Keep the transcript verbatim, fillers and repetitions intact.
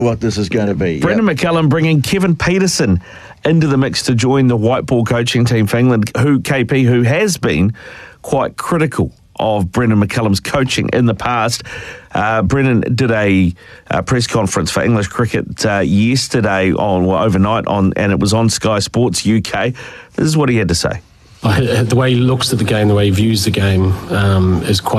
what this is going to be. Brendan yep. McCullum bringing Kevin Peterson into the mix to join the white ball coaching team for England, who K P, who has been quite critical of Brendan McCullum's coaching in the past. Uh, Brendan did a, a press conference for English cricket uh, yesterday, on well, overnight, on, and it was on Sky Sports U K. This is what he had to say. The way he looks at the game, the way he views the game, um, is quite